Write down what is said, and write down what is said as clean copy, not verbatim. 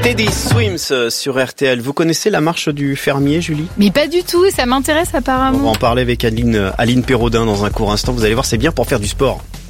Teddy Swims sur RTL. Vous connaissez la marche du fermier, Julie? Mais pas du tout, ça m'intéresse apparemment. On va en parler avec Aline Pérodin dans un court instant. Vous allez voir, c'est bien pour faire du sport.